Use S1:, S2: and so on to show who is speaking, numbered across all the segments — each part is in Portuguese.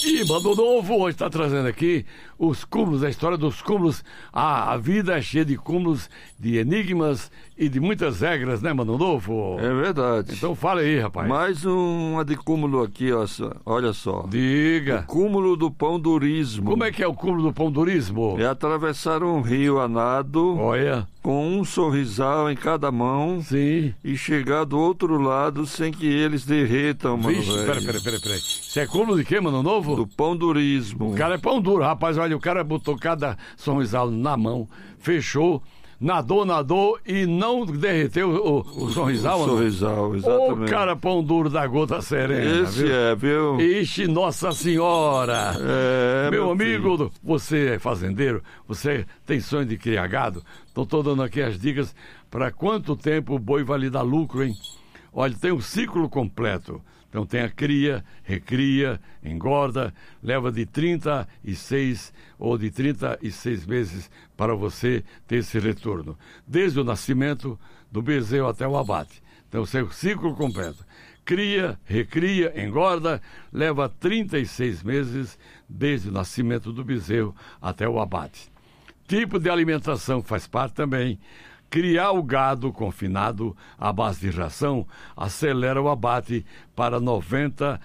S1: E Mano Novo hoje está trazendo aqui os cúmulos, a história dos cúmulos. A vida é cheia de cúmulos, de enigmas e de muitas regras, né, Mano Novo?
S2: É verdade.
S1: Então fala aí, rapaz.
S2: Mais uma de cúmulo aqui, ó, olha só.
S1: Diga.
S2: O cúmulo do pão durismo.
S1: Como é que é o cúmulo do pão durismo?
S2: É atravessar um rio a nado,
S1: Olha.
S2: com um sorrisal em cada mão.
S1: Sim.
S2: E chegar do outro lado sem que eles derretam, mano.
S1: Vixe, peraí. Isso é cúmulo de quê, Mano Novo?
S2: Do pão durismo.
S1: O cara é pão duro, rapaz. Olha, o cara botou cada sorrisal na mão, fechou, nadou e não derreteu o sorrisal,
S2: O sorrisal, exatamente.
S1: O cara pão duro da gota serena.
S2: Esse
S1: viu?
S2: é, viu?
S1: Ixi, Nossa Senhora! Meu amigo,
S2: filho.
S1: você é fazendeiro, você tem sonho de criar gado? Então tô dando aqui as dicas para quanto tempo o boi vai lhe dar lucro, hein? Olha, tem um ciclo completo. Então tem a cria, recria, engorda, leva de 36 ou de 36 meses para você ter esse retorno. Desde o nascimento do bezerro até o abate. Então o seu ciclo completo. Cria, recria, engorda, leva 36 meses desde o nascimento do bezerro até o abate. Tipo de alimentação faz parte também. Criar o gado confinado à base de ração acelera o abate para 90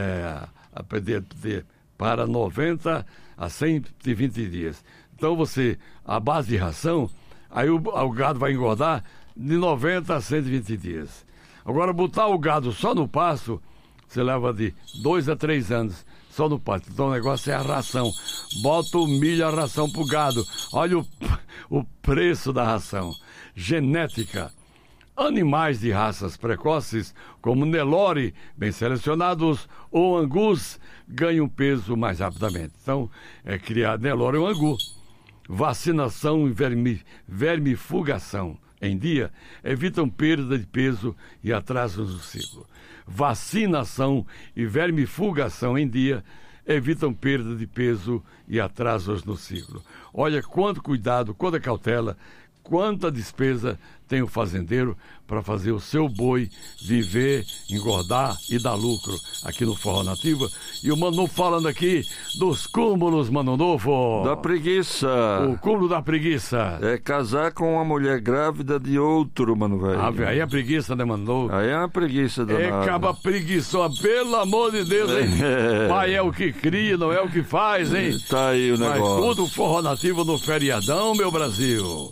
S1: a 120 dias. Então a base de ração, aí o gado vai engordar de 90 a 120 dias. Agora, botar o gado só no pasto, você leva de 2 a 3 anos só no pasto. Então o negócio é a ração. Bota o milho, a ração pro gado. Olha o preço da ração. Genética. Animais de raças precoces, como Nelore, bem selecionados, ou Angus, ganham peso mais rapidamente. Então, é criar Nelore ou Angu. Vacinação e vermifugação em dia evitam perda de peso e atrasos no ciclo. Vacinação e vermifugação em dia evitam perda de peso e atrasos no ciclo. Olha quanto cuidado, quanta cautela, quanta despesa tem o fazendeiro para fazer o seu boi viver, engordar e dar lucro aqui no Forró Nativa. E o Manu falando aqui dos cúmulos, Mano Novo.
S2: Da preguiça.
S1: O cúmulo da preguiça.
S2: É casar com uma mulher grávida de outro, mano, velho.
S1: Aí é preguiça, né, Mano Novo?
S2: Aí é uma preguiça danada.
S1: É caba preguiçosa, pelo amor de Deus, hein? Pai é o que cria, não é o que faz, hein?
S2: Tá aí o negócio.
S1: Mas tudo Forró Nativo no feriadão, meu Brasil.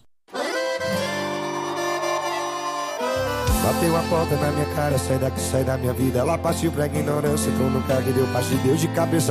S3: Bateu a porta na minha cara, sai daqui, sai da minha vida. Ela partiu pra ignorância, então nunca que deu parte de Deus de cabeça.